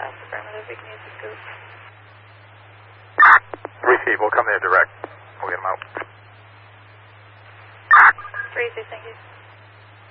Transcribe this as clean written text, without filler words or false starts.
Pass affirmative, we can use the scoop. Receive, we'll come there direct. We'll get them out. 3-6, thank you.